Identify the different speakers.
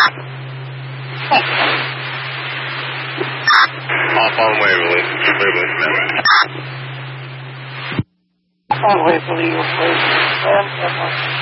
Speaker 1: Off on Waverly. Waverly Smith.
Speaker 2: On Waverly, you're